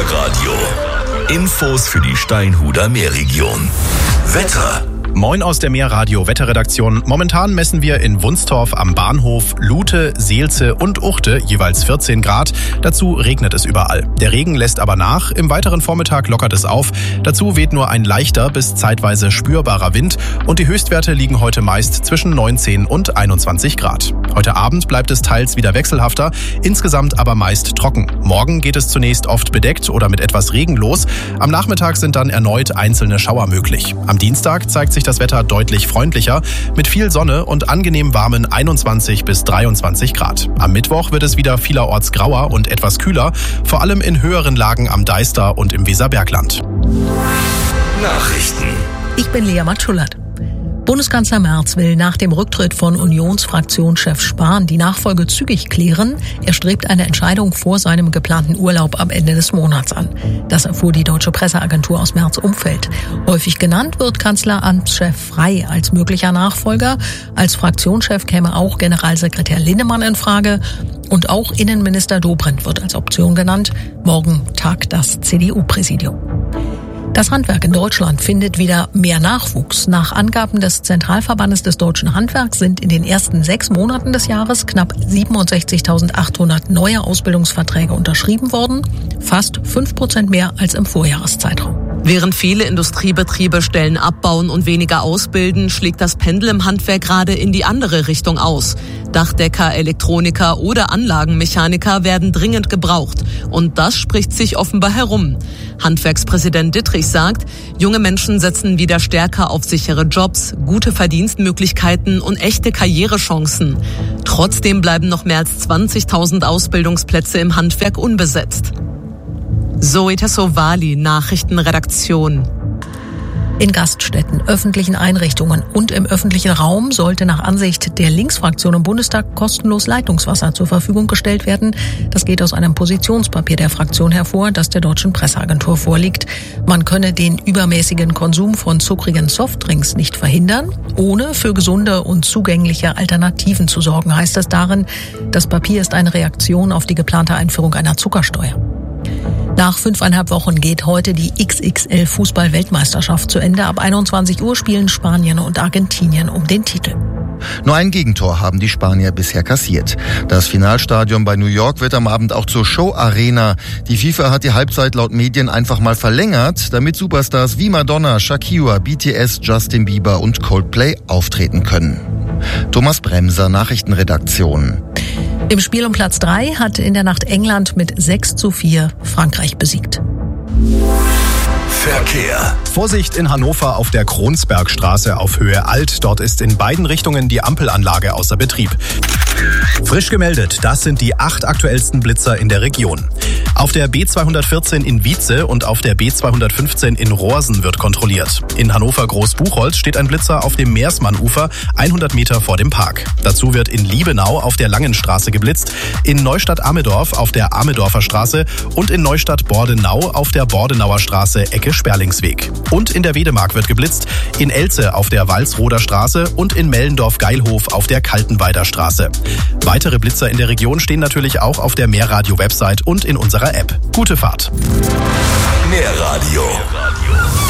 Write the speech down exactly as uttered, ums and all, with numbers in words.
Meerradio. Infos für die Steinhuder Meerregion. Wetter. Moin aus der Meerradio-Wetterredaktion. Momentan messen wir in Wunstorf am Bahnhof, Lute, Seelze und Uchte jeweils vierzehn Grad. Dazu regnet es überall. Der Regen lässt aber nach. Im weiteren Vormittag lockert es auf. Dazu weht nur ein leichter bis zeitweise spürbarer Wind. Und die Höchstwerte liegen heute meist zwischen neunzehn und einundzwanzig Grad. Heute Abend bleibt es teils wieder wechselhafter, insgesamt aber meist trocken. Morgen geht es zunächst oft bedeckt oder mit etwas Regen los. Am Nachmittag sind dann erneut einzelne Schauer möglich. Am Dienstag zeigt sich das Wetter deutlich freundlicher, mit viel Sonne und angenehm warmen einundzwanzig bis dreiundzwanzig Grad. Am Mittwoch wird es wieder vielerorts grauer und etwas kühler, vor allem in höheren Lagen am Deister und im Weserbergland. Nachrichten. Ich bin Lea Matschullert. Bundeskanzler Merz will nach dem Rücktritt von Unionsfraktionschef Spahn die Nachfolge zügig klären. Er strebt eine Entscheidung vor seinem geplanten Urlaub am Ende des Monats an. Das erfuhr die deutsche Presseagentur aus Merz' Umfeld. Häufig genannt wird Kanzleramtschef Frey als möglicher Nachfolger. Als Fraktionschef käme auch Generalsekretär Linnemann in Frage. Und auch Innenminister Dobrindt wird als Option genannt. Morgen tagt das C D U-Präsidium. Das Handwerk in Deutschland findet wieder mehr Nachwuchs. Nach Angaben des Zentralverbandes des deutschen Handwerks sind in den ersten sechs Monaten des Jahres knapp siebenundsechzigtausendachthundert neue Ausbildungsverträge unterschrieben worden. Fast fünf Prozent mehr als im Vorjahreszeitraum. Während viele Industriebetriebe Stellen abbauen und weniger ausbilden, schlägt das Pendel im Handwerk gerade in die andere Richtung aus. Dachdecker, Elektroniker oder Anlagenmechaniker werden dringend gebraucht. Und das spricht sich offenbar herum. Handwerkspräsident Dittrich sagt, junge Menschen setzen wieder stärker auf sichere Jobs, gute Verdienstmöglichkeiten und echte Karrierechancen. Trotzdem bleiben noch mehr als zwanzigtausend Ausbildungsplätze im Handwerk unbesetzt. Zoe Tassovali, Nachrichtenredaktion. In Gaststätten, öffentlichen Einrichtungen und im öffentlichen Raum sollte nach Ansicht der Linksfraktion im Bundestag kostenlos Leitungswasser zur Verfügung gestellt werden. Das geht aus einem Positionspapier der Fraktion hervor, das der deutschen Presseagentur vorliegt. Man könne den übermäßigen Konsum von zuckrigen Softdrinks nicht verhindern, ohne für gesunde und zugängliche Alternativen zu sorgen, heißt es darin. Das Papier ist eine Reaktion auf die geplante Einführung einer Zuckersteuer. Nach fünfeinhalb Wochen geht heute die X X L-Fußball-Weltmeisterschaft zu Ende. Ab einundzwanzig Uhr spielen Spanien und Argentinien um den Titel. Nur ein Gegentor haben die Spanier bisher kassiert. Das Finalstadion bei New York wird am Abend auch zur Show-Arena. Die FIFA hat die Halbzeit laut Medien einfach mal verlängert, damit Superstars wie Madonna, Shakira, B T S, Justin Bieber und Coldplay auftreten können. Thomas Bremser, Nachrichtenredaktion. Im Spiel um Platz drei hat in der Nacht England mit sechs zu vier Frankreich besiegt. Verkehr. Vorsicht in Hannover auf der Kronsbergstraße auf Höhe Alt. Dort ist in beiden Richtungen die Ampelanlage außer Betrieb. Frisch gemeldet, das sind die acht aktuellsten Blitzer in der Region. Auf der B zweihundertvierzehn in Wietze und auf der B zweihundertfünfzehn in Rohrsen wird kontrolliert. In Hannover-Großbuchholz steht ein Blitzer auf dem Meersmann-Ufer, hundert Meter vor dem Park. Dazu wird in Liebenau auf der Langenstraße geblitzt, in Neustadt-Amedorf auf der Amedorfer Straße und in Neustadt-Bordenau auf der Bordenauer Straße Ecke Sperlingsweg. Und in der Wedemark wird geblitzt, in Elze auf der Walsroder Straße und in Mellendorf-Geilhof auf der Kaltenweider Straße. Weitere Blitzer in der Region stehen natürlich auch auf der Meerradio-Website und in unserer App. Gute Fahrt. Meerradio.